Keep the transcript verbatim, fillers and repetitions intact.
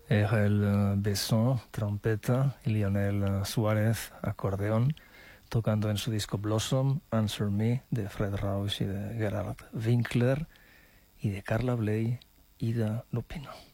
Erel uh, Besson, trompeta, y Lionel uh, Suárez, acordeón, tocando en su disco Blossom, Answer Me, de Fred Rausch y de Gerard Winkler, y de Carla Bley, Ida Lupino.